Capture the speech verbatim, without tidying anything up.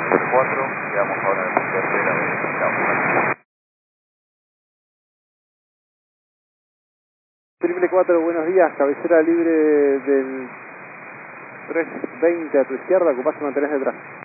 cuatro, quedamos ahora en el punto de espera de Chao. Triple cuatro, buenos días, cabecera libre del tres veinte a tu izquierda, ocupás y mantenés detrás.